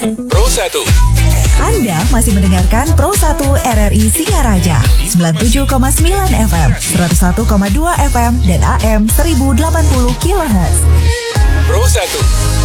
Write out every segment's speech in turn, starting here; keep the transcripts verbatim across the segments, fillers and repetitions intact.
Pro satu. Anda masih mendengarkan Pro satu R R I Singaraja sembilan puluh tujuh koma sembilan F M, seratus satu koma dua F M dan A M seribu delapan puluh kilohertz. Pro satu.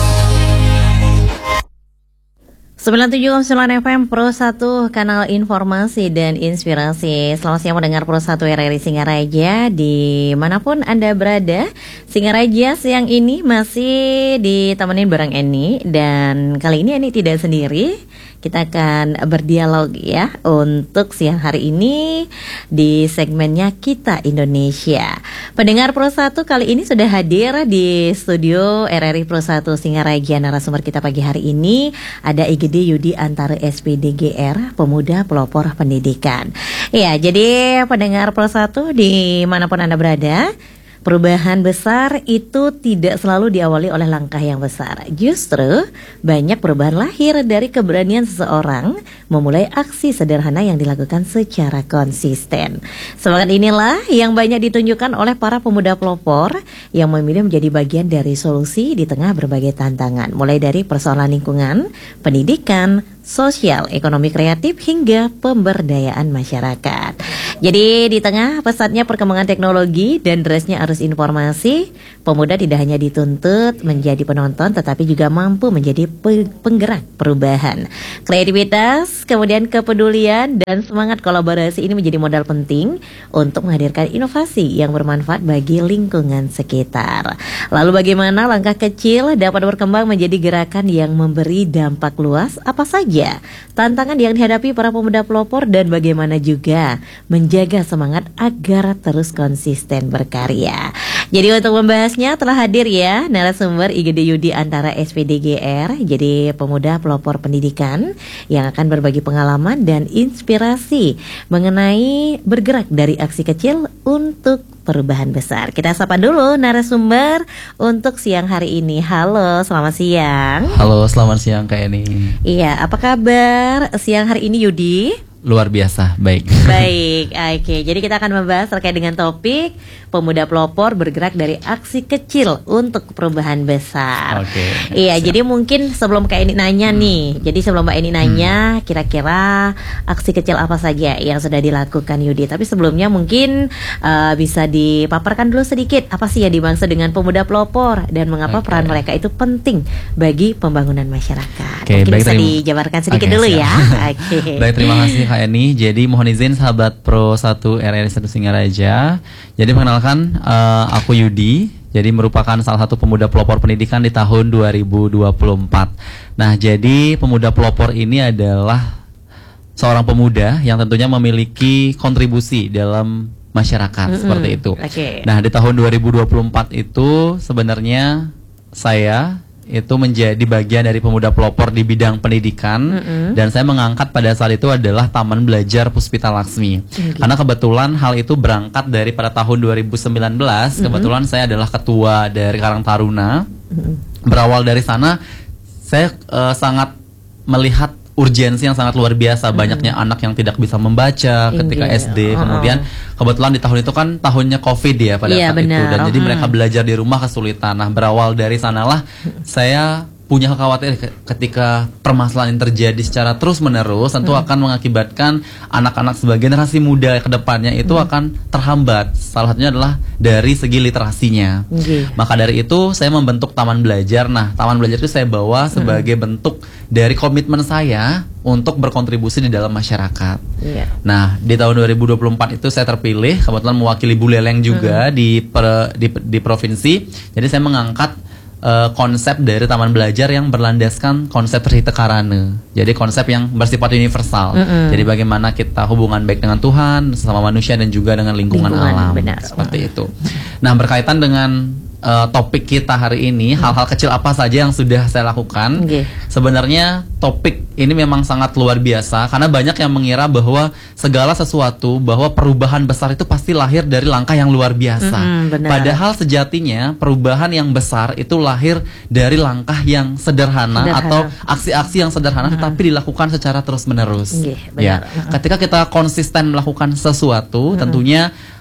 sembilan puluh tujuh koma sembilan F M Pro satu, kanal informasi dan inspirasi. Selamat siang mendengar Pro satu R R I Singaraja dimanapun Anda berada. Singaraja siang ini masih ditemenin bareng Eni. Dan kali ini Eni tidak sendiri. Kita akan berdialog ya untuk siang hari ini di segmennya Kita Indonesia. Pendengar Pro satu kali ini sudah hadir di studio R R I Pro satu Singaraja. Narasumber kita pagi hari ini ada I G D Yudi Antara S P D G R, Pemuda Pelopor Pendidikan. Ya, jadi pendengar Pro satu dimanapun Anda berada, perubahan besar itu tidak selalu diawali oleh langkah yang besar. Justru banyak perubahan lahir dari keberanian seseorang memulai aksi sederhana yang dilakukan secara konsisten. Semangat inilah yang banyak ditunjukkan oleh para pemuda pelopor yang memilih menjadi bagian dari solusi di tengah berbagai tantangan, mulai dari persoalan lingkungan, pendidikan, sosial, ekonomi kreatif, hingga pemberdayaan masyarakat. Jadi di tengah pesatnya perkembangan teknologi dan derasnya arus informasi, pemuda tidak hanya dituntut menjadi penonton, tetapi juga mampu menjadi penggerak perubahan. Kreativitas, kemudian kepedulian, dan semangat kolaborasi ini menjadi modal penting untuk menghadirkan inovasi yang bermanfaat bagi lingkungan sekitar. Lalu bagaimana langkah kecil dapat berkembang menjadi gerakan yang memberi dampak luas? Apa saja tantangan yang dihadapi para pemuda pelopor dan bagaimana juga menjaga semangat agar terus konsisten berkarya. Jadi untuk membahasnya telah hadir ya narasumber I G D Yudi Antara S P D G R, jadi pemuda pelopor pendidikan yang akan berbagi pengalaman dan inspirasi mengenai bergerak dari aksi kecil untuk perubahan besar. Kita sapa dulu narasumber untuk siang hari ini. Halo, selamat siang. Halo, selamat siang Kak Eni. Iya, apa kabar siang hari ini Yudi? Luar biasa, baik. Baik, oke. Okay. Jadi kita akan membahas terkait dengan topik pemuda pelopor bergerak dari aksi kecil untuk perubahan besar. Oke. Okay. Iya, siap. Jadi mungkin sebelum Kak Eni nanya hmm. nih, jadi sebelum Mbak Eni nanya, hmm. kira-kira aksi kecil apa saja yang sudah dilakukan Yudi? Tapi sebelumnya mungkin uh, bisa dipaparkan dulu sedikit apa sih yang dimaksud dengan pemuda pelopor dan mengapa okay. peran mereka itu penting bagi pembangunan masyarakat. Okay, mungkin bisa terima. dijabarkan sedikit okay, dulu siap. ya. Oke. Okay. Baik, terima kasih Kak Eni. Jadi mohon izin sahabat Pro satu R R I satu Singaraja. Jadi perkenalkan uh, aku Yudi. Jadi merupakan salah satu pemuda pelopor pendidikan di tahun dua ribu dua puluh empat. Nah, jadi pemuda pelopor ini adalah seorang pemuda yang tentunya memiliki kontribusi dalam masyarakat, mm-hmm. seperti itu. Okay. Nah, di tahun dua ribu dua puluh empat itu sebenarnya saya itu menjadi bagian dari pemuda pelopor di bidang pendidikan, mm-hmm. dan saya mengangkat pada saat itu adalah Taman Belajar Puspita Laksmi. Okay. Karena kebetulan hal itu berangkat dari pada tahun dua ribu sembilan belas, mm-hmm. kebetulan saya adalah ketua dari Karang Taruna. Mm-hmm. Berawal dari sana, saya uh, sangat melihat urgensi yang sangat luar biasa, mm-hmm. banyaknya anak yang tidak bisa membaca ketika Inggil. S D. Oh. Kemudian kebetulan di tahun itu kan tahunnya COVID ya pada yeah, saat benar. itu, dan oh, jadi hmm. mereka belajar di rumah kesulitan. Nah, berawal dari sanalah saya punya kekhawatiran ketika permasalahan yang terjadi secara terus menerus tentu hmm. akan mengakibatkan anak-anak sebagai generasi muda ke depannya itu hmm. akan terhambat. Salah satunya adalah dari segi literasinya. Okay. Maka dari itu saya membentuk Taman Belajar. Nah, Taman Belajar itu saya bawa sebagai hmm. bentuk dari komitmen saya untuk berkontribusi di dalam masyarakat. Yeah. Nah, di tahun dua ribu dua puluh empat itu saya terpilih kebetulan mewakili Buleleng juga hmm. di, per, di di provinsi. Jadi saya mengangkat Uh, konsep dari Taman Belajar yang berlandaskan konsep Trihita Karana. Jadi konsep yang bersifat universal. Mm-hmm. Jadi bagaimana kita hubungan baik dengan Tuhan, sesama manusia, dan juga dengan lingkungan, lingkungan alam. Benar. Seperti mm-hmm. itu. Nah, berkaitan dengan uh, topik kita hari ini, mm-hmm. hal-hal kecil apa saja yang sudah saya lakukan. Okay. Sebenarnya topik ini memang sangat luar biasa karena banyak yang mengira bahwa segala sesuatu, bahwa perubahan besar itu pasti lahir dari langkah yang luar biasa. Mm-hmm, Padahal sejatinya perubahan yang besar itu lahir dari langkah yang sederhana, sederhana. atau aksi-aksi yang sederhana, mm-hmm. tetapi dilakukan secara terus-menerus. Yeah, ya, mm-hmm. ketika kita konsisten melakukan sesuatu, mm-hmm. tentunya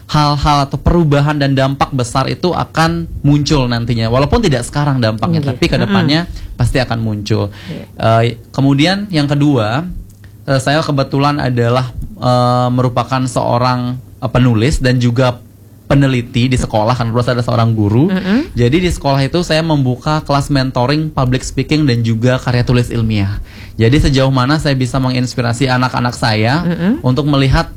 hal-hal atau perubahan dan dampak besar itu akan muncul nantinya. Walaupun tidak sekarang dampaknya, Okay. tapi kedepannya mm-hmm. pasti akan muncul. Yeah. Uh, kemudian yang kedua, uh, saya kebetulan adalah uh, merupakan seorang uh, penulis dan juga peneliti di sekolah, kan saya ada seorang guru. Mm-hmm. Jadi di sekolah itu saya membuka kelas mentoring, public speaking dan juga karya tulis ilmiah. Jadi sejauh mana saya bisa menginspirasi anak-anak saya mm-hmm. untuk melihat,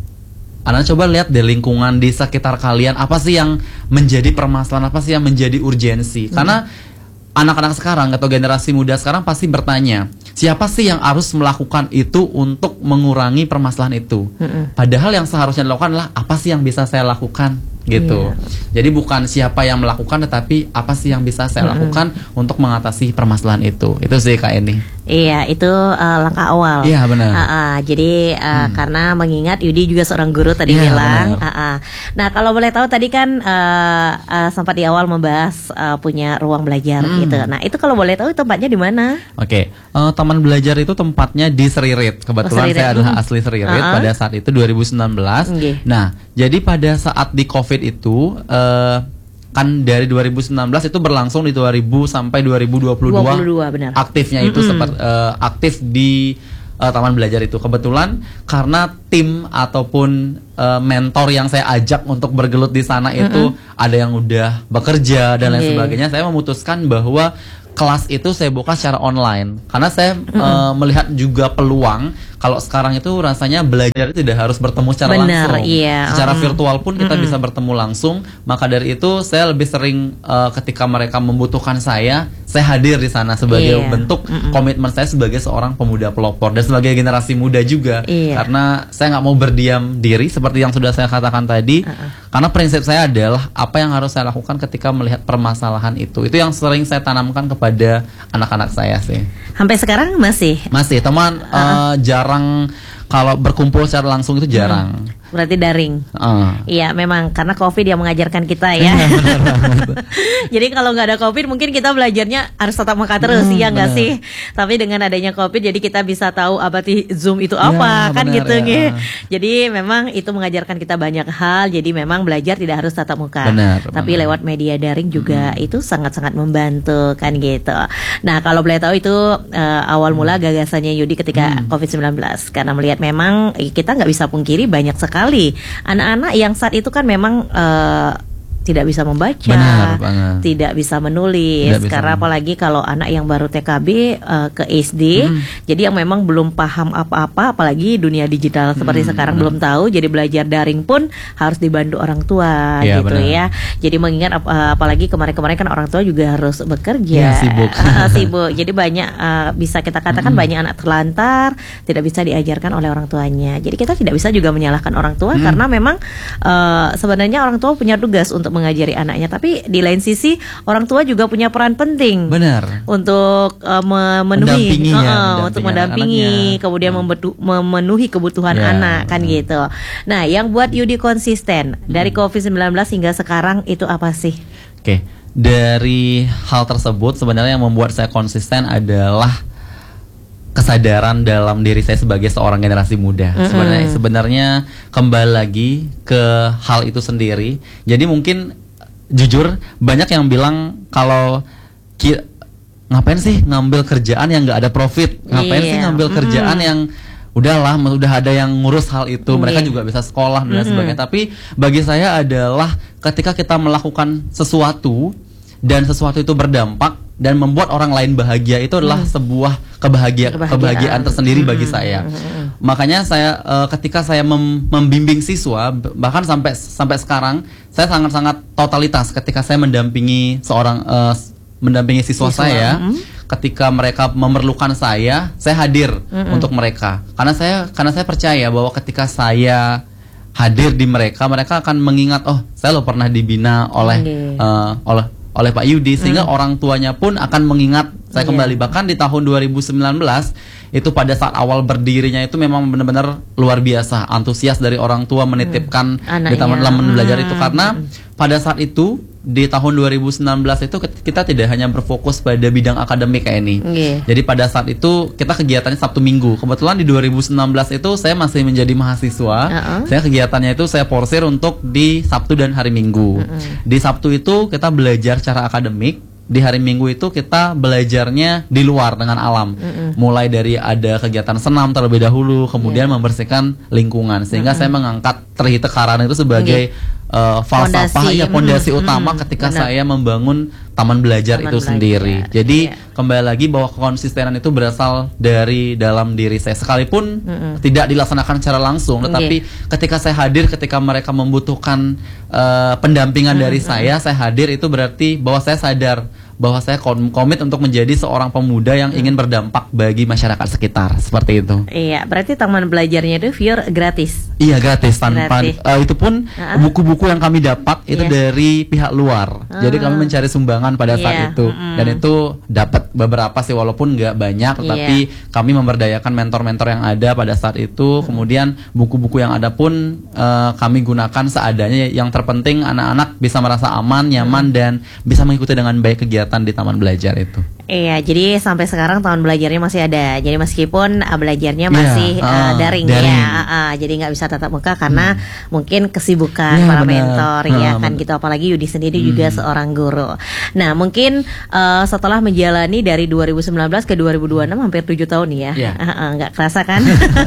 Anda coba lihat di lingkungan di sekitar kalian, apa sih yang menjadi permasalahan, apa sih yang menjadi urgensi. Mm-hmm. Karena anak-anak sekarang atau generasi muda sekarang pasti bertanya, siapa sih yang harus melakukan itu untuk mengurangi permasalahan itu? Mm-hmm. Padahal yang seharusnya dilakukan adalah apa sih yang bisa saya lakukan gitu. Yeah. Jadi bukan siapa yang melakukan, tetapi apa sih yang bisa saya mm-hmm. lakukan untuk mengatasi permasalahan itu. Itu sih Kak Eni. Iya, itu uh, langkah awal. Iya, benar. Uh, uh, jadi uh, hmm. karena mengingat Yudi juga seorang guru tadi ya, bilang. Uh, uh. Nah, kalau boleh tahu tadi kan uh, uh, sempat di awal membahas uh, punya ruang belajar hmm. gitu. Nah, itu kalau boleh tahu tempatnya di mana? Oke, okay. uh, taman belajar itu tempatnya di Seririt. Kebetulan oh, Seririt. Saya adalah hmm. asli Seririt uh-huh. pada saat itu dua ribu sembilan belas. Okay. Nah, jadi pada saat di COVID itu uh, kan dari dua ribu sembilan belas itu berlangsung di dua ribu sampai dua ribu dua puluh dua, dua puluh dua benar. Aktifnya itu mm-hmm. seperti uh, aktif di uh, taman belajar itu. Kebetulan karena tim ataupun uh, mentor yang saya ajak untuk bergelut di sana mm-hmm. itu ada yang udah bekerja dan lain okay. sebagainya, saya memutuskan bahwa kelas itu saya buka secara online karena saya mm-hmm. uh, melihat juga peluang kalau sekarang itu rasanya belajar itu tidak harus bertemu secara Benar, langsung. Iya. Secara mm. virtual pun kita mm-hmm. bisa bertemu langsung. Maka dari itu saya lebih sering uh, ketika mereka membutuhkan saya, saya hadir di sana sebagai yeah. bentuk mm-hmm. komitmen saya sebagai seorang pemuda pelopor dan sebagai generasi muda juga. Yeah. Karena saya nggak mau berdiam diri seperti yang sudah saya katakan tadi. Uh-uh. Karena prinsip saya adalah apa yang harus saya lakukan ketika melihat permasalahan itu. Itu yang sering saya tanamkan kepada anak-anak saya sih. Sampai sekarang masih? Masih, teman uh-uh. uh, jarang kalau berkumpul secara langsung itu jarang. Hmm. Berarti daring. Uh. Iya, memang karena COVID yang mengajarkan kita ya. Jadi kalau nggak ada COVID mungkin kita belajarnya harus tatap muka terus, hmm, ya nggak sih? Tapi dengan adanya COVID jadi kita bisa tahu apa sih Zoom itu apa, ya, kan benar, gitu ya. Jadi memang itu mengajarkan kita banyak hal. Jadi memang belajar tidak harus tatap muka. Benar, tapi benar. Lewat media daring juga hmm. itu sangat-sangat membantu kan gitu. Nah, kalau boleh tahu itu uh, awal mula gagasannya Yudi ketika hmm. covid sembilan belas, karena melihat memang kita nggak bisa pungkiri banyak sekali anak-anak yang saat itu kan memang uh, tidak bisa membaca, Benar, tidak bisa menulis, tidak bisa. Karena apalagi kalau anak yang baru T K B uh, ke S D, hmm. jadi yang memang belum paham apa-apa, apalagi dunia digital seperti hmm, sekarang benar. Belum tahu, jadi belajar daring pun harus dibantu orang tua, ya, gitu benar. Ya. Jadi mengingat ap- apalagi kemarin-kemarin kan orang tua juga harus bekerja, ya, sibuk, uh, sibuk. Jadi banyak uh, bisa kita katakan hmm. banyak anak terlantar, tidak bisa diajarkan oleh orang tuanya. Jadi kita tidak bisa juga menyalahkan orang tua hmm. karena memang uh, sebenarnya orang tua punya tugas untuk mengajari anaknya, tapi di lain sisi orang tua juga punya peran penting. Benar. Untuk uh, memenuhi, mendampingi, uh, ya, untuk mendampingi, kemudian membetu- memenuhi kebutuhan ya, anak kan benar. Gitu. Nah, yang buat Yudi konsisten hmm. dari covid sembilan belas hingga sekarang itu apa sih? Oke, dari hal tersebut sebenarnya yang membuat saya konsisten adalah kesadaran dalam diri saya sebagai seorang generasi muda. Mm-hmm. Sebenarnya sebenarnya kembali lagi ke hal itu sendiri. Jadi mungkin jujur banyak yang bilang kalau ki- ngapain sih ngambil kerjaan yang nggak ada profit? Ngapain yeah. sih ngambil mm-hmm. kerjaan yang udahlah udah ada yang ngurus hal itu. Mereka yeah. juga bisa sekolah dan mm-hmm. sebagainya. Tapi bagi saya adalah ketika kita melakukan sesuatu dan sesuatu itu berdampak dan membuat orang lain bahagia, itu adalah hmm. sebuah kebahagia- kebahagiaan. kebahagiaan tersendiri hmm. bagi saya. Hmm. Makanya saya uh, ketika saya mem- membimbing siswa, bahkan sampai sampai sekarang saya sangat-sangat totalitas ketika saya mendampingi seorang uh, mendampingi siswa, siswa. saya. Hmm. Ketika mereka memerlukan saya, saya hadir hmm. untuk mereka. Karena saya karena saya percaya bahwa ketika saya hadir di mereka, mereka akan mengingat, oh, saya lo pernah dibina oleh okay. uh, oleh oleh Pak Yudi, sehingga hmm. orang tuanya pun akan mengingat saya yeah. kembali. Bahkan di tahun dua ribu sembilan belas itu pada saat awal berdirinya itu memang benar-benar luar biasa antusias dari orang tua menitipkan hmm. di taman dalam belajar hmm. itu, karena pada saat itu di tahun dua ribu sembilan belas itu kita tidak hanya berfokus pada bidang akademik kayak ini. Yeah. Jadi pada saat itu kita kegiatannya Sabtu Minggu. Kebetulan di dua ribu sembilan belas itu saya masih menjadi mahasiswa. Uh-uh. Saya kegiatannya itu saya porsir untuk di Sabtu dan hari Minggu. Uh-uh. Di Sabtu itu kita belajar secara akademik. Di hari Minggu itu kita belajarnya di luar dengan alam. Mm-mm. Mulai dari ada kegiatan senam terlebih dahulu, kemudian yeah. membersihkan lingkungan. Sehingga Mm-mm. saya mengangkat Trihita Karana itu sebagai okay. uh, falsafah ya pondasi mm-hmm. utama ketika Benar. saya membangun taman belajar taman itu belajar. sendiri. Jadi yeah. kembali lagi bahwa konsistenan itu berasal dari dalam diri saya. Sekalipun Mm-mm. tidak dilaksanakan secara langsung, tetapi okay. ketika saya hadir, ketika mereka membutuhkan uh, pendampingan Mm-mm. dari saya, saya hadir itu berarti bahwa saya sadar bahwa saya komit untuk menjadi seorang pemuda yang ingin berdampak bagi masyarakat sekitar, seperti itu. Iya, berarti taman belajarnya itu pure gratis. Iya, gratis tanpa uh, itu pun uh-huh. buku-buku yang kami dapat itu yeah. dari pihak luar. Uh-huh. Jadi kami mencari sumbangan pada saat yeah. itu mm-hmm. dan itu dapat beberapa sih walaupun nggak banyak, tetapi yeah. kami memberdayakan mentor-mentor yang ada pada saat itu. Mm-hmm. Kemudian buku-buku yang ada pun uh, kami gunakan seadanya. Yang terpenting anak-anak bisa merasa aman, nyaman mm-hmm. dan bisa mengikuti dengan baik kegiatan di taman belajar itu. Iya, jadi sampai sekarang taman belajarnya masih ada. Jadi meskipun uh, belajarnya masih yeah, uh, uh, daring, daring ya, uh, uh, jadi nggak bisa tatap muka karena hmm. mungkin kesibukan yeah, para bener. mentor uh, ya kan bener. gitu. Apalagi Yudi sendiri hmm. juga seorang guru. Nah mungkin uh, setelah menjalani dari dua ribu sembilan belas ke dua ribu dua puluh enam hampir tujuh tahun ya, yeah. uh, uh, nggak kerasa kan?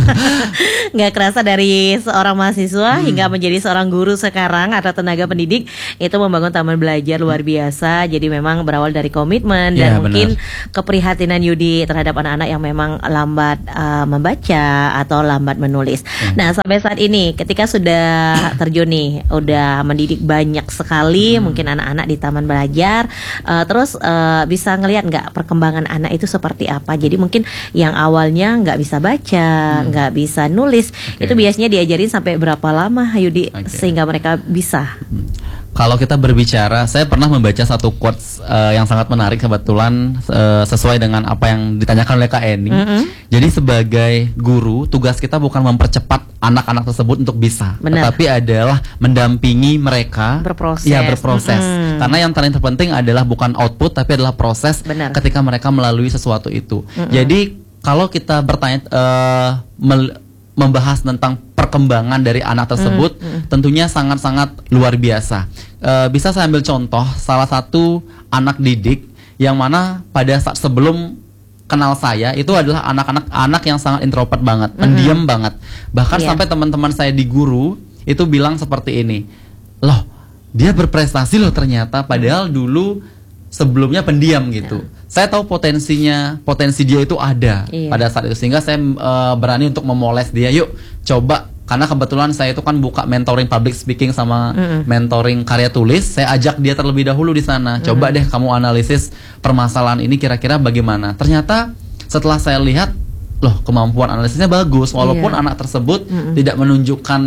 Nggak kerasa dari seorang mahasiswa hmm. hingga menjadi seorang guru sekarang atau tenaga pendidik itu membangun taman belajar luar biasa. Jadi memang berawal dari komitmen dan yeah, mungkin benar. keprihatinan Yudi terhadap anak-anak yang memang lambat uh, membaca atau lambat menulis. Hmm. Nah sampai saat ini ketika sudah terjun nih, udah mendidik banyak sekali hmm. mungkin anak-anak di taman belajar, uh, terus uh, bisa ngelihat nggak perkembangan anak itu seperti apa? Jadi mungkin yang awalnya nggak bisa baca, nggak hmm. bisa nulis, okay. itu biasanya diajarin sampai berapa lama Yudi okay. sehingga mereka bisa? Hmm. Kalau kita berbicara, saya pernah membaca satu quotes uh, yang sangat menarik kebetulan uh, sesuai dengan apa yang ditanyakan oleh Kak Eni. Mm-hmm. Jadi sebagai guru, tugas kita bukan mempercepat anak-anak tersebut untuk bisa, Benar. tetapi adalah mendampingi mereka berproses. Ya, berproses. Mm-hmm. Karena yang paling terpenting adalah bukan output, tapi adalah proses Benar. ketika mereka melalui sesuatu itu. Mm-hmm. Jadi kalau kita bertanya uh, mel- membahas tentang perkembangan dari anak tersebut, mm, mm. tentunya sangat-sangat luar biasa. E, bisa saya ambil contoh salah satu anak didik yang mana pada saat sebelum kenal saya itu adalah anak-anak anak yang sangat introvert banget, mm-hmm. pendiam banget. Bahkan yeah. sampai teman-teman saya di guru itu bilang seperti ini, loh dia berprestasi loh ternyata, padahal dulu sebelumnya pendiam gitu. Yeah. Saya tahu potensinya, potensi dia itu ada yeah. pada saat itu, sehingga saya uh, berani untuk memoles dia. Yuk coba, karena kebetulan saya itu kan buka mentoring public speaking sama mm-hmm. mentoring karya tulis. Saya ajak dia terlebih dahulu di sana. Mm-hmm. Coba deh kamu analisis permasalahan ini kira-kira bagaimana. Ternyata setelah saya lihat, loh kemampuan analisisnya bagus, walaupun yeah. anak tersebut mm-hmm. tidak menunjukkan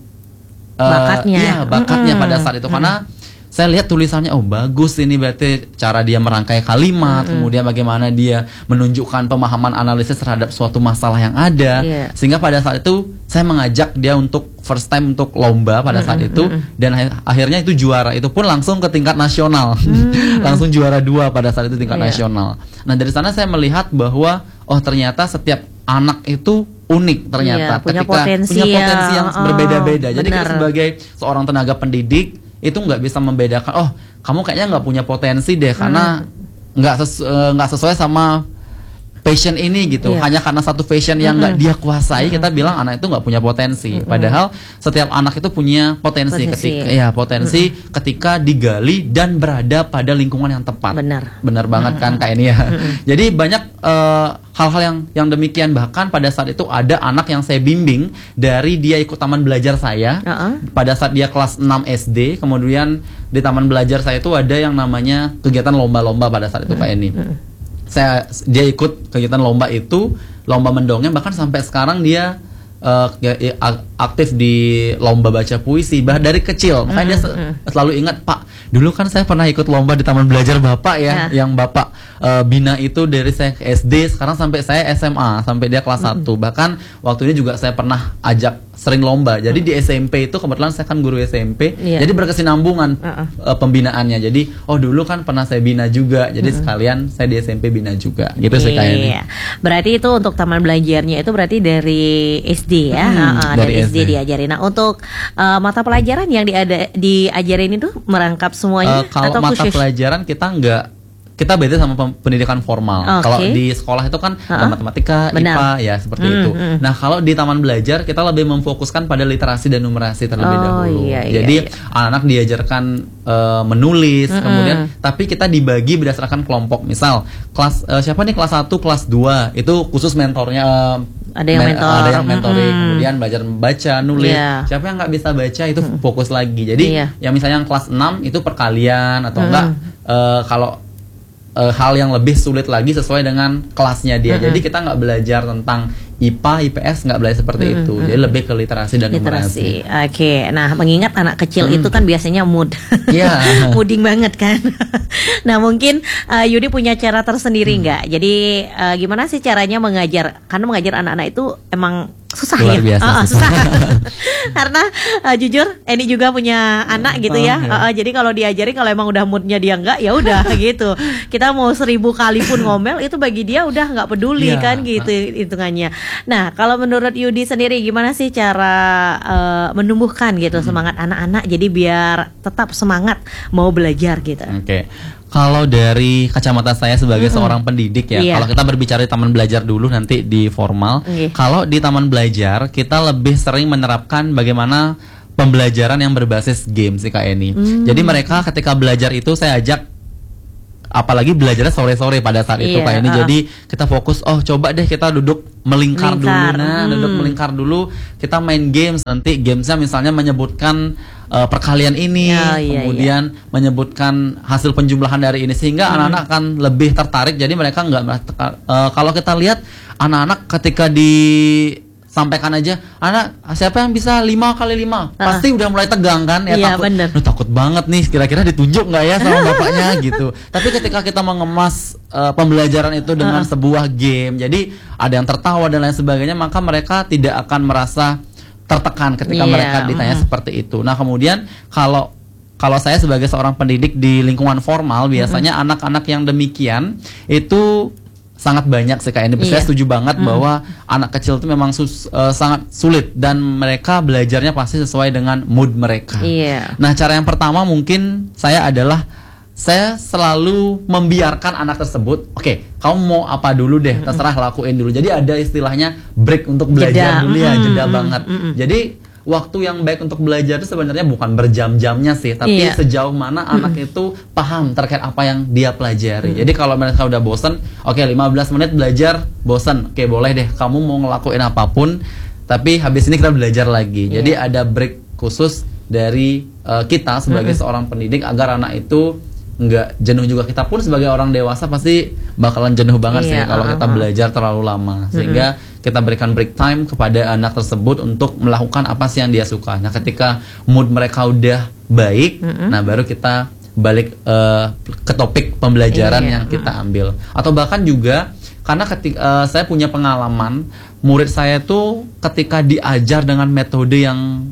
uh, bakatnya, iya, bakatnya mm-hmm. pada saat itu, mm-hmm. karena saya lihat tulisannya, oh bagus ini berarti cara dia merangkai kalimat, mm-hmm. kemudian bagaimana dia menunjukkan pemahaman analisis terhadap suatu masalah yang ada, yeah. sehingga pada saat itu saya mengajak dia untuk first time untuk lomba pada saat mm-hmm. itu, dan akhirnya itu juara, itu pun langsung ke tingkat nasional, mm-hmm. langsung juara dua pada saat itu tingkat yeah. nasional. Nah dari sana saya melihat bahwa oh ternyata setiap anak itu unik ternyata, yeah, punya ketika potensi punya potensi yang ya. berbeda-beda. Oh, Jadi kita sebagai seorang tenaga pendidik itu nggak bisa membedakan, oh kamu kayaknya nggak punya potensi deh karena nggak ses, nggak sesuai sama passion ini gitu, yeah. hanya karena satu passion yang nggak mm-hmm. dia kuasai, mm-hmm. kita bilang anak itu nggak punya potensi. Mm-hmm. Padahal setiap anak itu punya potensi, potensi. ketika ya potensi mm-hmm. ketika digali dan berada pada lingkungan yang tepat. Benar, benar banget mm-hmm. kan kayak ini ya. Mm-hmm. Jadi banyak uh, hal-hal yang yang demikian, bahkan pada saat itu ada anak yang saya bimbing dari dia ikut taman belajar saya uh-uh. pada saat dia kelas enam S D, kemudian di taman belajar saya itu ada yang namanya kegiatan lomba-lomba pada saat itu mm-hmm. kayak ini. Mm-hmm. Saya dia ikut kegiatan lomba itu, lomba mendongeng, bahkan sampai sekarang dia uh, aktif di lomba baca puisi bah dari kecil. Makanya dia se- selalu ingat, Pak, dulu kan saya pernah ikut lomba di taman belajar Bapak ya, Ya. yang Bapak uh, bina itu dari saya S D sekarang sampai saya S M A sampai dia kelas satu. Bahkan waktu ini juga saya pernah ajak sering lomba. Jadi di S M P itu kebetulan saya kan guru S M P. Iya. Jadi berkesinambungan Uh-uh. uh, pembinaannya. Jadi oh dulu kan pernah saya bina juga. Jadi sekalian saya di S M P bina juga. Gitu sih kayaknya. Iya. Berarti itu untuk taman belajarnya itu berarti dari S D ya, Hmm, Ha-ha, dari dari S D, S D diajarin. Nah untuk uh, mata pelajaran yang diada, diajarin itu merangkap semuanya Uh, kalau atau mata khusus? pelajaran kita nggak kita beda sama pem- pendidikan formal. Oke. Kalau di sekolah itu kan ada Ha-ha. matematika, Benar. I P A ya seperti Hmm, itu. hmm. Nah kalau di taman belajar kita lebih memfokuskan pada literasi dan numerasi terlebih Oh, dahulu. iya, iya, Jadi iya. anak-anak diajarkan uh, menulis, kemudian tapi kita dibagi berdasarkan kelompok. Misal kelas uh, siapa nih kelas satu, kelas dua itu khusus mentornya. uh, Ada yang men- mentor. ada yang mentoring, Mm-mm. kemudian belajar membaca, nulis. Iya. Siapa yang nggak bisa baca itu fokus lagi. Jadi Iya. yang misalnya yang kelas enam itu perkalian atau enggak eh, kalau eh, hal yang lebih sulit lagi sesuai dengan kelasnya dia. Jadi kita nggak belajar tentang I P A, I P S, nggak belajar seperti itu. Jadi lebih ke literasi dan Literasi. numerasi. Oke. Nah, mengingat anak kecil itu kan biasanya mood. Iya. Mooding banget kan. Nah, mungkin uh, Yudi punya cara tersendiri nggak? Jadi uh, gimana sih caranya mengajar? Karena mengajar anak-anak itu emang susah Luar ya. biasa Uh, uh, susah. Karena uh, jujur, Eni juga punya anak gitu ya. Oh, iya. Uh, uh, jadi kalau diajari kalau emang udah moodnya dia nggak, ya udah gitu. Kita mau seribu kali pun ngomel itu bagi dia udah nggak peduli Iya. kan gitu hitungannya. Nah, kalau menurut Yudi sendiri gimana sih cara uh, menumbuhkan gitu semangat anak-anak jadi biar tetap semangat mau belajar gitu? Oke. Kalau dari kacamata saya sebagai seorang pendidik ya, Iya. kalau kita berbicara di taman belajar dulu nanti di formal. Oke. Kalau di taman belajar kita lebih sering menerapkan bagaimana pembelajaran yang berbasis game sih Kak Eni. Jadi mereka ketika belajar itu saya ajak apalagi belajarnya sore-sore pada saat itu Iya, Kak Eni. uh. Jadi kita fokus, oh coba deh kita duduk melingkar, Melingkar, dulu nah, hmm. duduk melingkar dulu. Kita main games nanti gamesnya misalnya menyebutkan uh, perkalian ini, Oh, iya, kemudian menyebutkan hasil penjumlahan dari ini sehingga Hmm. anak-anak akan lebih tertarik. Jadi mereka nggak merasa- uh, kalau kita lihat anak-anak ketika disampaikan aja, anak siapa yang bisa lima kali lima, Ah. pasti udah mulai tegang kan ya, Iya, takut. bener. Duh, takut banget nih kira-kira ditunjuk nggak ya sama bapaknya gitu. Tapi ketika kita mengemas uh, pembelajaran itu dengan Uh. sebuah game, jadi ada yang tertawa dan lain sebagainya, maka mereka tidak akan merasa tertekan ketika Iya, mereka ditanya mm. seperti itu. Nah kemudian kalau kalau saya sebagai seorang pendidik di lingkungan formal, biasanya anak-anak yang demikian itu sangat banyak sih Kak Eni. Saya Iya. setuju banget bahwa anak kecil itu memang sus- eh, sangat sulit dan mereka belajarnya pasti sesuai dengan mood mereka. Iya. Nah cara yang pertama mungkin saya adalah saya selalu membiarkan anak tersebut, oke, kamu mau apa dulu deh, terserah lakuin dulu. Jadi ada istilahnya break untuk belajar Jeda. dulu ya, Mm, jeda mm, banget. mm, mm. Jadi waktu yang baik untuk belajar itu sebenarnya bukan berjam-jamnya sih, tapi Iya. sejauh mana anak itu paham terkait apa yang dia pelajari. Jadi kalau mereka udah bosen, oke lima belas menit belajar, bosen, oke boleh deh, kamu mau ngelakuin apapun, tapi habis ini kita belajar lagi. Iya. Jadi ada break khusus dari uh, kita sebagai seorang pendidik agar anak itu nggak jenuh juga. Kita pun sebagai orang dewasa pasti bakalan jenuh banget sih Iya, kalau kita uh-uh. belajar terlalu lama, sehingga kita berikan break time kepada anak tersebut untuk melakukan apa sih yang dia suka. Nah ketika mood mereka udah baik, nah baru kita balik uh, ke topik pembelajaran Iya, yang kita ambil. Atau bahkan juga karena ketika uh, saya punya pengalaman, murid saya tuh ketika diajar dengan metode yang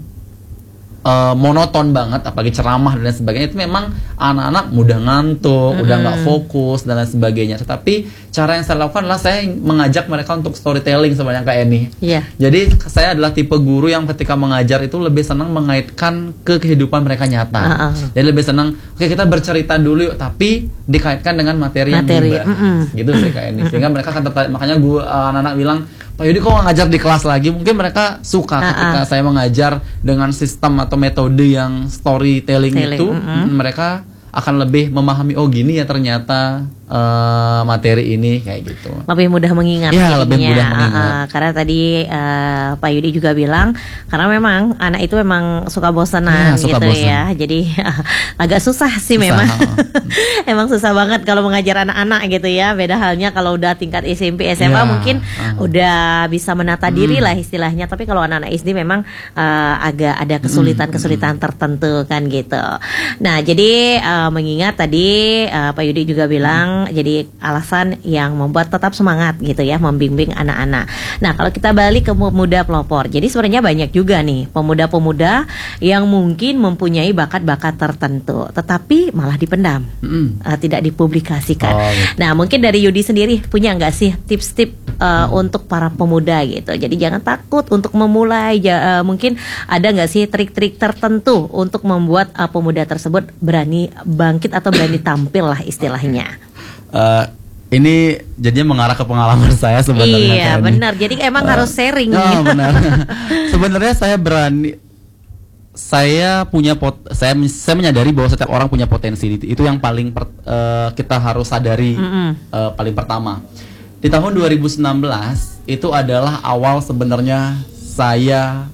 Uh, monoton banget, apalagi ceramah dan lain sebagainya, itu memang anak-anak mudah ngantuk, udah nggak fokus dan lain sebagainya. Tetapi cara yang saya lakukan adalah saya mengajak mereka untuk storytelling sebenarnya Kak Eni. Iya. Jadi saya adalah tipe guru yang ketika mengajar itu lebih senang mengaitkan ke kehidupan mereka nyata. Uh-uh. Jadi lebih senang, oke kita bercerita dulu yuk, tapi dikaitkan dengan materi, Materi, yang dibahas. mm-mm. Gitu sih Kak Eni. Sehingga mereka akan tertarik. Makanya gue uh, anak-anak bilang, Pak Yudi kok ngajar di kelas lagi? Mungkin mereka suka Uh-uh. ketika saya mengajar dengan sistem atau metode yang storytelling Telling, itu, mm-mm. mereka akan lebih memahami, oh gini ya ternyata uh, materi ini kayak gitu. Lebih mudah mengingat. Ya, lebih mudah mengingat. Uh, uh, karena tadi uh, Pak Yudi juga bilang karena memang anak itu memang suka bosanan ya, suka gitu bosan. ya. Jadi agak susah sih Susah. memang. Emang susah banget kalau mengajar anak-anak gitu ya. Beda halnya kalau udah tingkat S M P, S M A Ya, mungkin uh. udah bisa menata diri Hmm. lah istilahnya. Tapi kalau anak-anak S D memang uh, agak ada kesulitan-kesulitan tertentu kan gitu. Nah, jadi uh, mengingat tadi uh, Pak Yudi juga bilang jadi alasan yang membuat tetap semangat gitu ya membimbing anak-anak. Nah, kalau kita balik ke pemuda pelopor. Jadi sebenarnya banyak juga nih pemuda-pemuda yang mungkin mempunyai bakat-bakat tertentu tetapi malah dipendam. Mm-mm. Uh, tidak dipublikasikan. Oh, gitu. Nah, mungkin dari Yudi sendiri punya nggak sih tips-tips uh, untuk para pemuda gitu. Jadi jangan takut untuk memulai. Ja, uh, mungkin ada nggak sih trik-trik tertentu untuk membuat uh, pemuda tersebut berani bangkit atau berani tampil lah istilahnya. Uh, ini jadinya mengarah ke pengalaman saya sebenarnya. Iya kayak ini. benar. Jadi emang Uh, harus sharing. Oh, benar. Sebenarnya saya berani. Saya punya pot, saya saya menyadari bahwa setiap orang punya potensi. Itu yang paling per, uh, kita harus sadari uh, paling pertama. Di tahun dua ribu sembilan belas itu adalah awal sebenarnya saya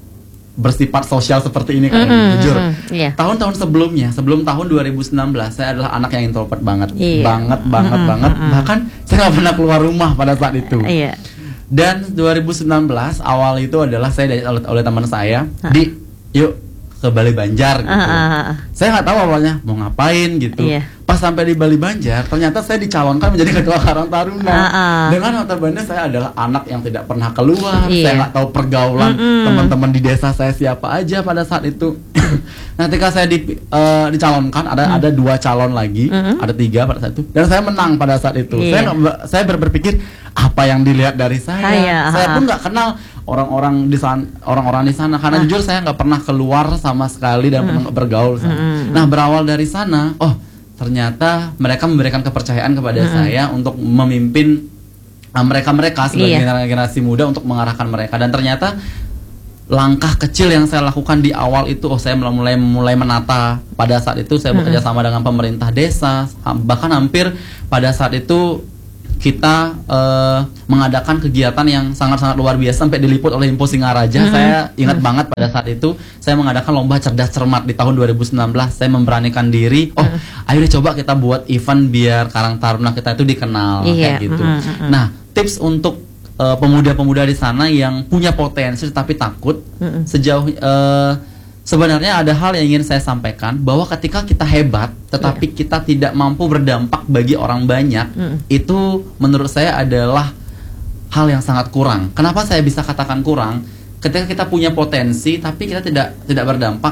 bersifat sosial seperti ini kan, Mm-mm, jujur. mm-mm, iya. Tahun-tahun sebelumnya, sebelum tahun dua ribu sembilan belas, saya adalah anak yang introvert banget, Iya. banget, banget, Mm-mm, banget. mm-mm. Bahkan saya nggak pernah keluar rumah pada saat itu. Iya. Dan dua ribu sembilan belas awal itu adalah saya diajak oleh, oleh teman saya Ah. di yuk ke Bali Banjar gitu. Ah, ah, ah. Saya nggak tahu awalnya mau ngapain gitu. Iya. Pas sampai di Bali Banjar, ternyata saya dicalonkan menjadi ketua Karang Taruna. Ah, ah. Dengan notabene saya adalah anak yang tidak pernah keluar. Iya. Saya nggak tahu pergaulan Mm-mm. teman-teman di desa saya siapa aja pada saat itu. Nah, ketika saya di, eh, dicalonkan, ada Mm. ada dua calon lagi, Mm-mm. ada tiga pada saat itu, dan saya menang pada saat itu. Iya. Saya nggak- saya ber- berpikir apa yang dilihat dari saya. Saya, Saya ah. pun nggak kenal orang-orang di sana, orang-orang di sana karena Ah. jujur saya nggak pernah keluar sama sekali dan pernah bergaul di sana. Mm-mm. Nah, berawal dari sana, oh ternyata mereka memberikan kepercayaan kepada Mm-mm. saya untuk memimpin uh, mereka-mereka sebagai Iya. generasi muda untuk mengarahkan mereka, dan ternyata langkah kecil yang saya lakukan di awal itu, oh saya mulai mulai menata. Pada saat itu saya bekerja sama dengan pemerintah desa, bahkan hampir pada saat itu kita eh, mengadakan kegiatan yang sangat-sangat luar biasa sampai diliput oleh Info Singaraja. Mm-hmm. Saya ingat banget pada saat itu saya mengadakan lomba cerdas cermat di tahun dua ribu sembilan belas. Saya memberanikan diri, oh ayo deh coba kita buat event biar Karang Taruna kita itu dikenal. Iya. Kayak gitu. Mm-hmm. Nah, tips untuk eh, pemuda-pemuda di sana yang punya potensi tapi takut, Mm-mm. sejauh eh, sebenarnya ada hal yang ingin saya sampaikan, bahwa ketika kita hebat tetapi kita tidak mampu berdampak bagi orang banyak, Mm. itu menurut saya adalah hal yang sangat kurang. Kenapa saya bisa katakan kurang? Ketika kita punya potensi tapi kita tidak tidak berdampak,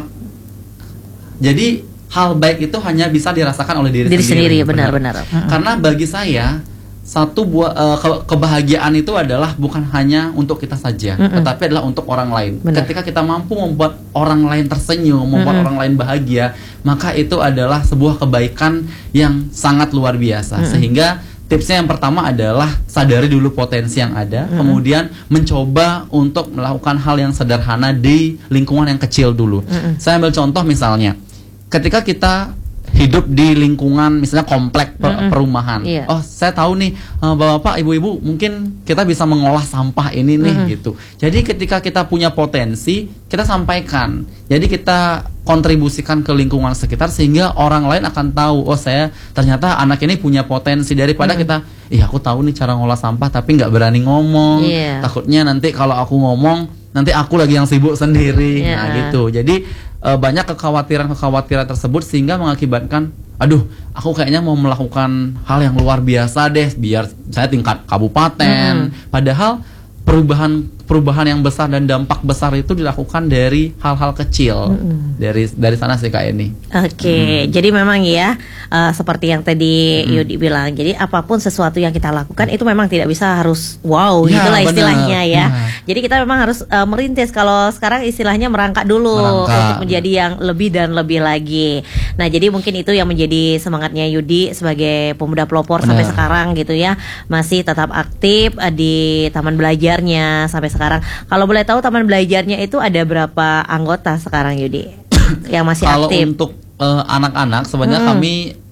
jadi hal baik itu hanya bisa dirasakan oleh diri, Diri sendiri, benar. benar-benar. Mm-mm. Karena bagi saya satu buah eh, ke- kebahagiaan itu adalah bukan hanya untuk kita saja, Mm-mm. tetapi adalah untuk orang lain. Benar. Ketika kita mampu membuat orang lain tersenyum, membuat Mm-mm. orang lain bahagia, maka itu adalah sebuah kebaikan yang sangat luar biasa. Mm-mm. Sehingga tipsnya yang pertama adalah sadari dulu potensi yang ada, Mm-mm. kemudian mencoba untuk melakukan hal yang sederhana di lingkungan yang kecil dulu. Mm-mm. Saya ambil contoh misalnya, ketika kita hidup di lingkungan misalnya komplek per- Mm-mm. perumahan. Iya. Oh, saya tahu nih eh, bapak-bapak, ibu-ibu, mungkin kita bisa mengolah sampah ini nih Mm-mm. gitu. Jadi ketika kita punya potensi, kita sampaikan. Jadi kita kontribusikan ke lingkungan sekitar sehingga orang lain akan tahu, oh saya ternyata anak ini punya potensi, daripada Mm-mm. kita, ih aku tahu nih cara ngolah sampah tapi nggak berani ngomong. Iya. Takutnya nanti kalau aku ngomong nanti aku lagi yang sibuk sendiri. Iya. Nah, gitu. Jadi e, banyak kekhawatiran-kekhawatiran tersebut sehingga mengakibatkan, aduh, aku kayaknya mau melakukan hal yang luar biasa deh biar saya tingkat kabupaten. Padahal perubahan perubahan yang besar dan dampak besar itu dilakukan dari hal-hal kecil. Dari dari sana sih Kak Eni. Oke, jadi memang ya uh, seperti yang tadi Yudi bilang. Jadi apapun sesuatu yang kita lakukan itu memang tidak bisa harus wow Ya, gitulah benar. istilahnya ya. Ya. Jadi kita memang harus uh, merintis. Kalau sekarang istilahnya merangkak dulu Merangkak. untuk menjadi yang lebih dan lebih lagi. Nah, jadi mungkin itu yang menjadi semangatnya Yudi sebagai pemuda pelopor Benar. sampai sekarang gitu ya. Masih tetap aktif uh, di taman belajarnya sampai sekarang. Kalau boleh tahu taman belajarnya itu ada berapa anggota sekarang Yudi yang masih Kalau aktif? untuk eh, anak-anak sebenarnya Mm-mm. kami eh,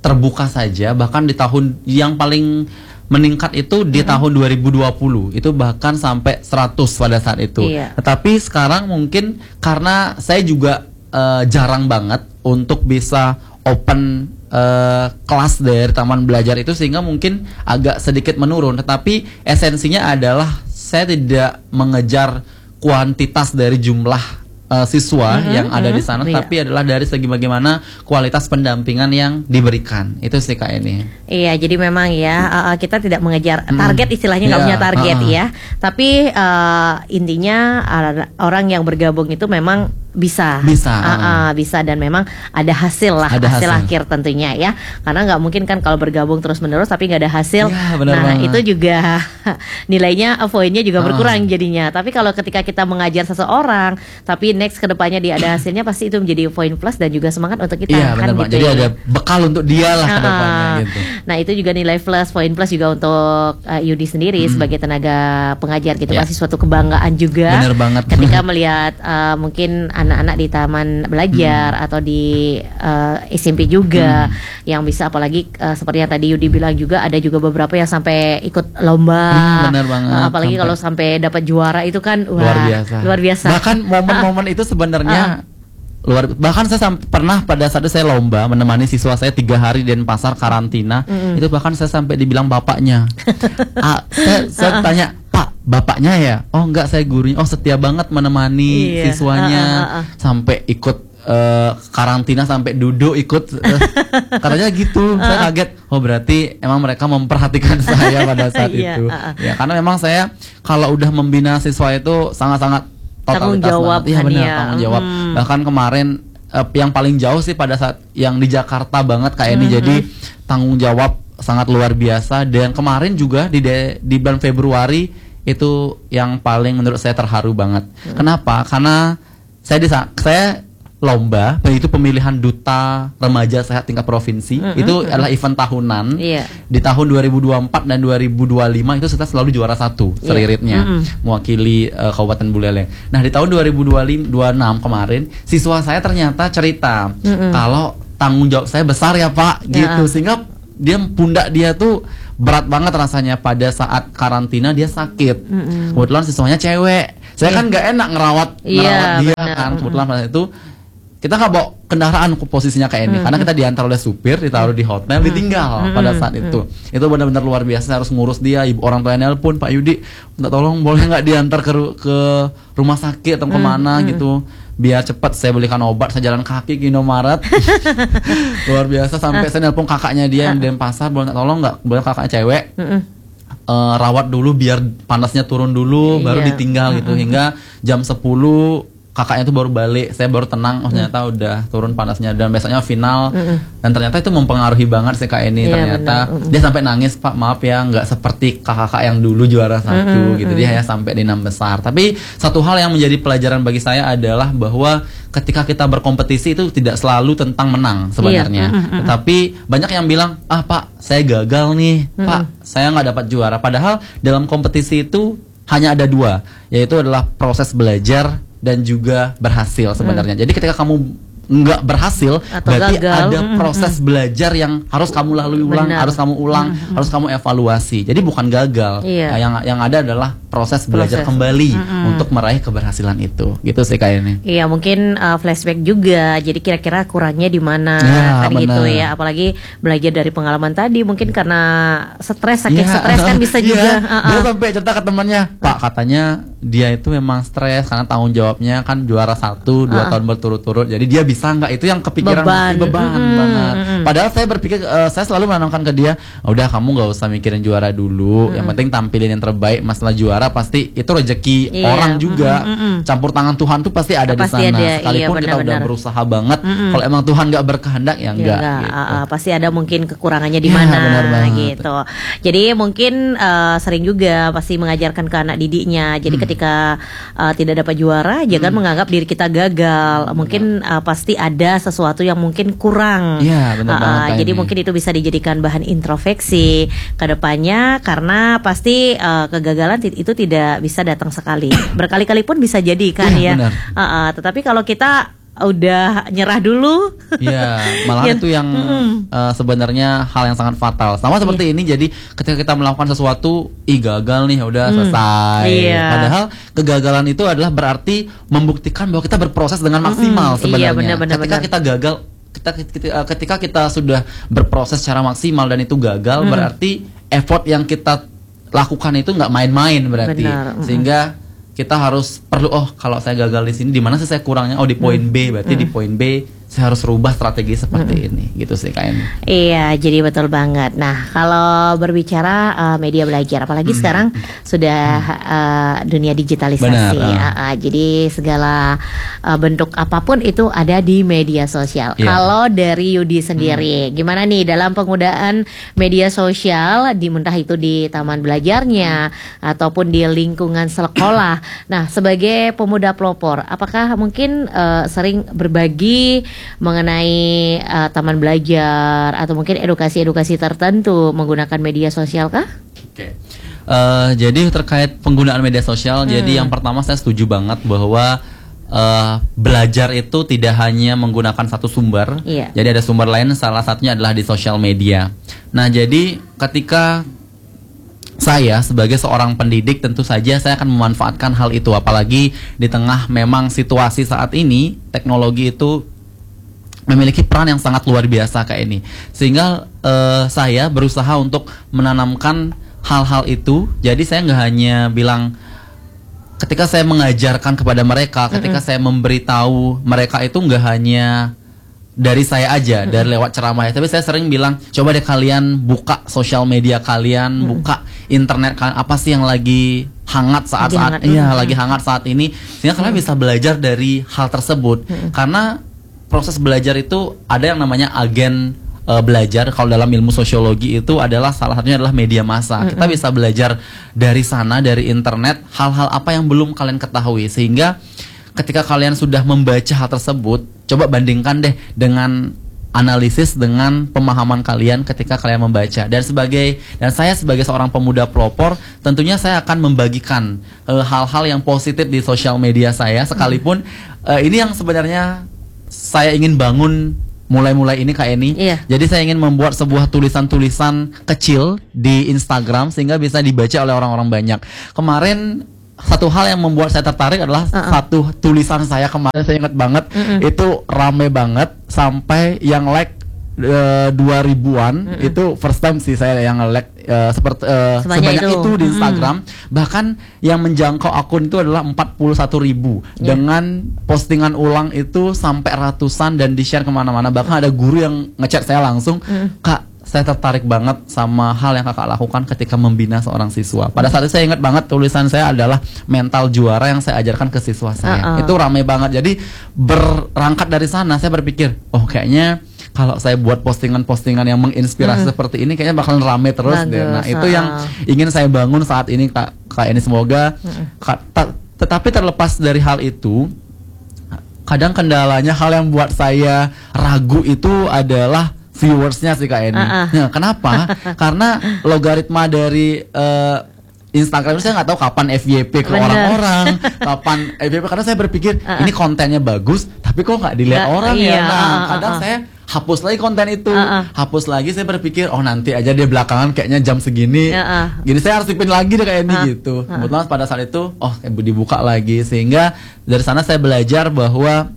terbuka saja, bahkan di tahun yang paling meningkat itu di mm-hmm. tahun dua ribu dua puluh itu bahkan sampai seratus pada saat itu. Iya. Tetapi sekarang mungkin karena saya juga uh, jarang banget untuk bisa open uh, kelas dari taman belajar itu, sehingga mungkin agak sedikit menurun. Tetapi esensinya adalah saya tidak mengejar kuantitas dari jumlah Uh, siswa mm-hmm, yang ada di sana, mm-hmm, tapi iya. adalah dari segi bagaimana kualitas pendampingan yang diberikan. Itu sih Kak ini. Iya, jadi memang ya uh, kita tidak mengejar target, istilahnya nggak yeah, punya target uh-uh. ya. Tapi uh, intinya uh, orang yang bergabung itu memang bisa, bisa, uh, uh, bisa dan memang ada hasil lah, ada hasil, hasil akhir tentunya ya. Karena nggak mungkin kan kalau bergabung terus menerus tapi nggak ada hasil. Ya, nah banget. itu juga nilainya, poinnya juga uh. berkurang jadinya. Tapi kalau ketika kita mengajar seseorang, tapi next kedepannya dia ada hasilnya, pasti itu menjadi poin plus dan juga semangat untuk kita. Iya, kan gitu. Jadi ya. Ada bekal untuk dia lah uh, kedepannya gitu. Nah itu juga nilai plus, poin plus juga untuk uh, Yudi sendiri hmm. sebagai tenaga pengajar gitu. Yeah. Pasti suatu kebanggaan juga. Bener banget. Ketika melihat uh, mungkin anak-anak di taman belajar hmm. atau di uh, S M P juga hmm. yang bisa, apalagi uh, seperti yang tadi Yudi bilang juga, ada juga beberapa yang sampai ikut lomba. Hmm, bener banget. Uh, apalagi sampai. Kalau sampai dapat juara itu kan wah, luar biasa. Luar biasa. Bahkan momen-momen itu sebenarnya uh. luar, bahkan saya sampai, pernah pada saat saya lomba menemani siswa saya tiga hari di Denpasar karantina, mm-hmm. itu bahkan saya sampai dibilang bapaknya. ah, saya saya uh-uh. tanya, Pak, bapaknya ya? Oh enggak, saya gurunya. Oh setia banget menemani iya. siswanya uh, uh, uh. sampai ikut uh, karantina, sampai duduk ikut. Uh, katanya gitu. Uh. Saya kaget. Oh berarti emang mereka memperhatikan saya pada saat itu. Uh, uh. Ya karena memang saya kalau udah membina siswa itu sangat-sangat tanggung jawab, iya benar, ya. tanggung jawab. Hmm. Bahkan kemarin uh, yang paling jauh sih pada saat yang di Jakarta banget kayak ini, hmm. jadi tanggung jawab sangat luar biasa. Dan kemarin juga di de, di bulan Februari itu yang paling menurut saya terharu banget. Hmm. Kenapa? Karena saya di saya lomba, itu pemilihan duta remaja sehat tingkat provinsi. Mm-hmm. Itu mm-hmm. adalah event tahunan. Yeah. Di tahun dua ribu dua puluh empat dan dua ribu dua puluh lima itu kita selalu juara satu yeah. seriritnya, mm-hmm. mewakili uh, Kabupaten Buleleng. Nah di tahun dua ribu dua puluh enam kemarin, siswa saya ternyata cerita mm-hmm. kalau tanggung jawab saya besar ya Pak, gitu. Yeah. Sehingga dia pundak dia tuh berat banget rasanya pada saat karantina, dia sakit. Mm-hmm. Kebetulan siswanya cewek. Saya yeah. kan nggak enak ngerawat ngerawat yeah, dia bener. kan. Kebetulan pada itu kita nggak bawa kendaraan posisinya kayak ini, mm-hmm. karena kita diantar oleh supir, ditaruh di hotel, mm-hmm. ditinggal mm-hmm. pada saat itu. Mm-hmm. Itu benar-benar luar biasa. Saya harus ngurus dia. Ibu orang tuanya nelpon, Pak Yudi, minta tolong boleh nggak diantar ke ke rumah sakit atau kemana mm-hmm. gitu, biar cepat saya belikan obat. Saya jalan kaki ke Indomaret. Luar biasa. Sampai saya nelpon kakaknya dia yang di Denpasar, boleh nggak tolong nggak, boleh kakaknya cewek. Mm-hmm. Uh, rawat dulu biar panasnya turun dulu, yeah. baru ditinggal gitu. Mm-hmm. Hingga jam sepuluh kakaknya tuh baru balik, saya baru tenang, oh ternyata mm. udah turun panasnya, dan besoknya final. Mm-mm. Dan ternyata itu mempengaruhi banget sih Kak ini. Yeah, ternyata dia sampai nangis, Pak maaf ya nggak seperti kakak-kakak yang dulu juara satu. Mm-mm. gitu. Dia hanya sampai di enam besar. Tapi satu hal yang menjadi pelajaran bagi saya adalah bahwa ketika kita berkompetisi itu tidak selalu tentang menang sebenarnya. Yeah. Tetapi banyak yang bilang, ah Pak saya gagal nih, Mm-mm. Pak saya nggak dapat juara. Padahal dalam kompetisi itu hanya ada dua, yaitu adalah proses belajar dan juga berhasil sebenarnya. Hmm. Jadi ketika kamu nggak berhasil, atau berarti gagal. ada proses mm-hmm. belajar yang harus kamu lalui ulang, Benar. harus kamu ulang, mm-hmm. harus kamu evaluasi. Jadi bukan gagal. Iya. Yang yang ada adalah proses belajar proses. kembali mm-hmm. untuk meraih keberhasilan itu. Gitu sih kayak ini. Iya, mungkin uh, flashback juga. Jadi kira-kira kurangnya di mana ya, kan bener. gitu ya. Apalagi belajar dari pengalaman tadi, mungkin karena stres, saking ya, stres kan bisa juga. Ya. Uh-uh. Dia sampai cerita ke temannya, Pak katanya dia itu memang stres karena tanggung jawabnya kan juara satu dua uh-uh. tahun berturut-turut. Jadi dia bisa nggak, itu yang kepikiran beban, beban hmm, banget. Hmm. Padahal saya berpikir, uh, saya selalu menanamkan ke dia, udah kamu nggak usah mikirin juara dulu, hmm. yang penting tampilin yang terbaik. Masalah juara pasti itu rezeki iya. orang juga. Hmm, hmm, hmm. Campur tangan Tuhan tuh pasti ada pasti di sana. Ada. Sekalipun iya, kita udah berusaha banget, hmm. kalau emang Tuhan nggak berkehendak ya enggak. Ya, gitu. uh, uh, pasti ada mungkin kekurangannya di mana ya, gitu. Jadi mungkin uh, sering juga pasti mengajarkan ke anak didiknya. Jadi hmm. ketika uh, tidak dapat juara, jangan hmm. menganggap diri kita gagal. Mungkin uh, pasti pasti ada sesuatu yang mungkin kurang. Ya, benar uh, banget, jadi ini. Mungkin itu bisa dijadikan bahan introspeksi ke depannya, karena pasti uh, kegagalan t- itu tidak bisa datang sekali. Berkali-kali pun bisa jadi kan ya. ya. Uh, uh, tetapi kalau kita udah nyerah dulu. Iya, malah Ya, itu yang mm-mm. uh, sebenarnya hal yang sangat fatal. Sama seperti ini, jadi ketika kita melakukan sesuatu, ih gagal nih, udah Hmm, selesai. iya. Padahal kegagalan itu adalah berarti membuktikan bahwa kita berproses dengan maksimal Mm-mm, sebenarnya. iya, benar-benar, ketika benar. kita gagal, kita ketika, ketika kita sudah berproses secara maksimal dan itu gagal, Mm. berarti effort yang kita lakukan itu nggak main-main berarti. Benar, mm-mm. Sehingga kita harus perlu, oh kalau saya gagal di sini, di mana sih saya kurangnya? Oh di poin B, berarti di poin B saya harus rubah strategi seperti ini, gitu sih Kak Eni. Iya, jadi betul banget. Nah, kalau berbicara uh, media belajar, apalagi sekarang sudah uh, dunia digitalisasi, Benar, uh, uh, jadi segala uh, bentuk apapun itu ada di media sosial. Iya. Kalau dari Yudi sendiri, gimana nih dalam penggunaan media sosial, di entah itu di taman belajarnya ataupun di lingkungan sekolah. Nah, sebagai pemuda pelopor, apakah mungkin uh, sering berbagi mengenai uh, taman belajar atau mungkin edukasi-edukasi tertentu menggunakan media sosial kah? Oke. Eh, jadi terkait penggunaan media sosial, jadi yang pertama saya setuju banget bahwa eh, belajar itu tidak hanya menggunakan satu sumber. Iya. Jadi ada sumber lain, salah satunya adalah di sosial media. Nah, jadi ketika saya sebagai seorang pendidik tentu saja saya akan memanfaatkan hal itu, apalagi di tengah memang situasi saat ini teknologi itu memiliki peran yang sangat luar biasa kayak ini, sehingga uh, saya berusaha untuk menanamkan hal-hal itu. Jadi saya nggak hanya bilang ketika saya mengajarkan kepada mereka, ketika saya memberitahu mereka itu nggak hanya dari saya aja, dari lewat ceramah, tapi saya sering bilang coba deh kalian buka sosial media kalian, buka internet kalian, apa sih yang lagi hangat saat Lagi saat hangat. iya Mm. lagi hangat saat ini, sehingga kalian bisa belajar dari hal tersebut. Karena proses belajar itu ada yang namanya agen uh, belajar. Kalau dalam ilmu sosiologi itu adalah salah satunya adalah media massa. Mm-mm. Kita bisa belajar dari sana, dari internet, hal-hal apa yang belum kalian ketahui, sehingga ketika kalian sudah membaca hal tersebut, coba bandingkan deh dengan analisis, dengan pemahaman kalian ketika kalian membaca. Dan sebagai dan saya sebagai seorang pemuda pelopor, tentunya saya akan membagikan uh, hal-hal yang positif di sosial media saya, sekalipun uh, ini yang sebenarnya saya ingin bangun mulai-mulai ini Kak Eni. Iya. Jadi saya ingin membuat sebuah tulisan-tulisan kecil di Instagram sehingga bisa dibaca oleh orang-orang banyak. Kemarin satu hal yang membuat saya tertarik adalah Uh-uh. satu tulisan saya kemarin, saya ingat banget, Mm-mm. itu rame banget sampai yang like uh, dua ribuan. Mm-mm. Itu first time sih saya yang like uh, seperti uh, Sebanyak sebanyak itu. itu, di Mm-mm. Instagram. Bahkan yang menjangkau akun itu adalah empat puluh satu ribu Yeah. dengan postingan ulang itu sampai ratusan dan di-share kemana-mana. Bahkan ada guru yang ngechat saya langsung, Mm. Kak, saya tertarik banget sama hal yang kakak lakukan ketika membina seorang siswa. Pada saat itu saya ingat banget tulisan saya adalah mental juara yang saya ajarkan ke siswa saya. Uh-uh. Itu ramai banget. Jadi berangkat dari sana saya berpikir, oh kayaknya kalau saya buat postingan-postingan yang menginspirasi Mm. seperti ini, kayaknya bakalan rame terus deh. Bagus, Nah itu uh-uh. yang ingin saya bangun saat ini Kak, Kak ini semoga. Kak, ta- tetapi terlepas dari hal itu, kadang kendalanya hal yang buat saya ragu itu adalah viewersnya sih Kak Eni. Uh-uh. Nah, kenapa? Karena logaritma dari eh, Instagram saya nggak tahu kapan F Y P ke Bener. orang-orang, kapan F Y P, karena saya berpikir Uh-uh. ini kontennya bagus, tapi kok nggak dilihat Nggak, orang iya, ya. Nah, uh-uh, kadang uh-uh. saya hapus lagi konten itu, Uh-uh. hapus lagi saya berpikir oh nanti aja dia belakangan kayaknya jam segini, Uh-uh. gini saya arsipin lagi deh kayak ini Uh-uh. gitu. Kebetulan pada saat itu oh dibuka lagi, sehingga dari sana saya belajar bahwa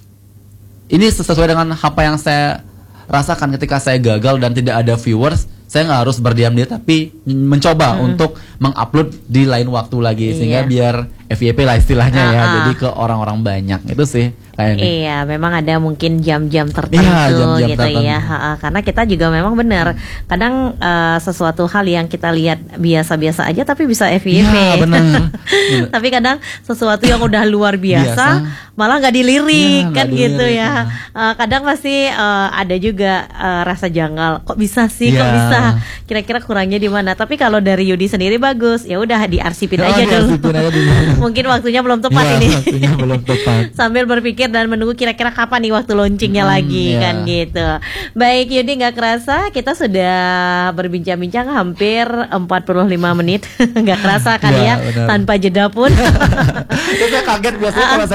ini sesuai dengan apa yang saya rasakan ketika saya gagal dan tidak ada viewers. Saya nggak harus berdiam diri, tapi mencoba Mm-mm. untuk mengupload di lain waktu lagi, sehingga Iya. biar F Y P lah istilahnya ya, Ah-ah. jadi ke orang-orang banyak. Itu sih kayaknya. Iya, memang ada mungkin jam-jam tertentu Iya, jam-jam gitu tertentu. ya. Ha-ha, karena kita juga memang benar. Kadang eh, sesuatu hal yang kita lihat biasa-biasa aja tapi bisa F Y P. Iya, benar. Benar. Tapi kadang sesuatu yang udah luar biasa, Biasa. malah nggak dilirik Iya, kan nggak gitu dilirik, ya. Eh, kadang pasti eh, ada juga eh, rasa janggal. Kok bisa sih? Kok Iya. bisa? Kira-kira kurangnya di mana? Tapi kalau dari Yudi sendiri bagus. Ya udah diarsipin Oh, aja dulu. diarsipin aja dulu. Mungkin waktunya belum tepat Iya, ini. waktunya belum tepat. Sambil berpikir dan menunggu kira-kira kapan nih waktu launchingnya Hmm, lagi iya. kan gitu. Baik Yudi, nggak kerasa kita sudah berbincang-bincang hampir empat puluh lima menit. Nggak kerasa kan Iya, ya, benar. tanpa jeda pun. Terus saya kaget biasanya kalau saya diundang di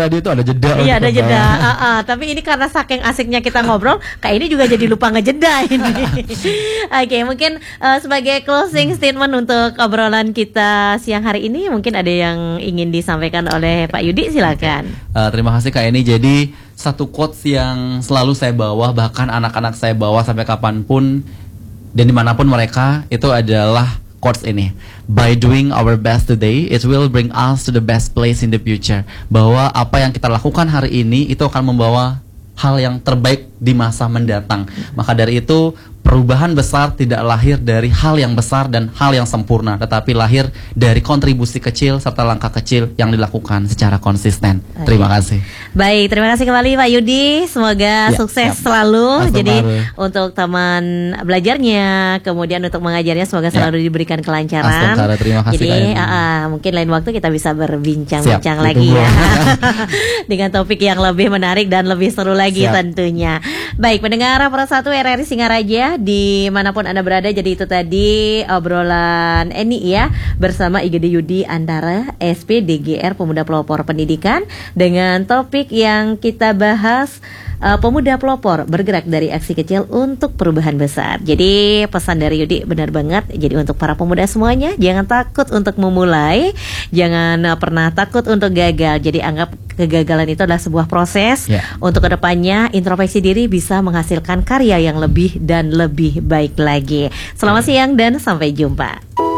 radio itu ada jeda. Iya ada gitu, jeda. Mbak. Uh, uh, tapi ini karena saking asiknya kita ngobrol, kayak ini juga jadi lupa ngejeda ini. Oke, mungkin uh, sebagai closing statement untuk obrolan kita siang hari ini, mungkin ada yang ingin disampaikan oleh Pak Yudi, silakan. Uh, terima kasih Kak Eni. Jadi satu quotes yang selalu saya bawa, bahkan anak-anak saya bawa sampai kapanpun dan dimanapun mereka, itu adalah quotes ini. By doing our best today, it will bring us to the best place in the future. Bahwa apa yang kita lakukan hari ini itu akan membawa hal yang terbaik di masa mendatang. Maka dari itu, perubahan besar tidak lahir dari hal yang besar dan hal yang sempurna, tetapi lahir dari kontribusi kecil serta langkah kecil yang dilakukan secara konsisten. Oke. Terima kasih. Baik, terima kasih kembali Pak Yudi. Semoga Ya, sukses siap. selalu. Mas Jadi Baru. untuk taman belajarnya, kemudian untuk mengajarnya, semoga Ya. selalu diberikan kelancaran. Astagfirullah, terima kasih, Jadi Kak Eni. ah, ah, mungkin lain waktu kita bisa berbincang-bincang Siap, lagi ditunggu. ya dengan topik yang lebih menarik dan lebih seru lagi Siap. tentunya. Baik, pendengar Pro satu R R I Singaraja dimanapun Anda berada. Jadi itu tadi obrolan Eni ya bersama I G D Yudi Antara S P D G R Pemuda Pelopor Pendidikan dengan topik yang kita bahas, uh, pemuda pelopor bergerak dari aksi kecil untuk perubahan besar. Jadi pesan dari Yudi benar banget. Jadi untuk para pemuda semuanya, jangan takut untuk memulai, jangan uh, pernah takut untuk gagal. Jadi anggap kegagalan itu adalah sebuah proses. Ya. Untuk kedepannya introspeksi diri bisa menghasilkan karya yang lebih dan lebih baik lagi. Selamat siang dan sampai jumpa.